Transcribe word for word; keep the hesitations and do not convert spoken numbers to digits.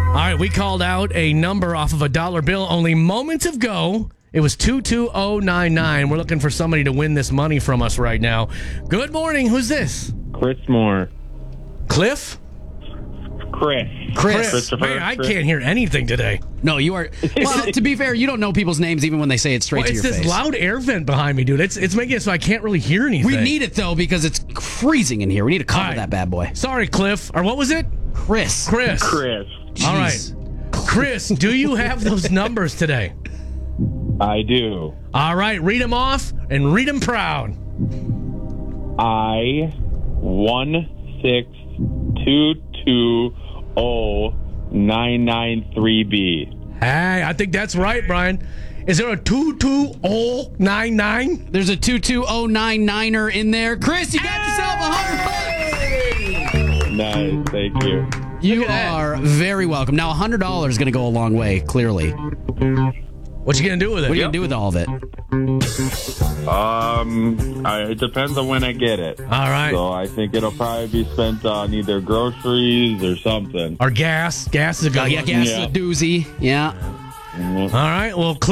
All right, we called out a number off of a dollar bill only moments ago. It was two two zero nine nine. We're looking for somebody to win this money from us right now. Good morning. Who's this? Chris Moore. Cliff? Chris. Chris. Christopher. Man, I Chris. can't hear anything today. No, you are. Well, to be fair, you don't know people's names even when they say it straight Well, to it's your this face. loud air vent behind me, dude. It's it's making it so I can't really hear anything. We need it, though, because it's freezing in here. We need to cover All right. that bad boy. Sorry, Cliff. Or what was it? Chris. Chris. Chris. All Jeez. right. Chris, do you have those numbers today? I do. All right, read them off and read them proud. I one six two two zero nine nine three B. Hey, I think that's right, Brian. Is there a two two zero nine nine? There's a two two zero nine niner in there. Chris, you got yourself a hundred bucks. Nice, thank you. You Look at that. are very welcome. Now, a hundred dollars is going to go a long way. Clearly, What you gonna do with it? what are you going to do with all of it? Um, I, it depends on when I get it. All right. So I think it'll probably be spent on either groceries or something. Or gas. Gas is a good Oh, yeah, one. gas Yeah. is a doozy. Yeah. Mhm. All right. Well,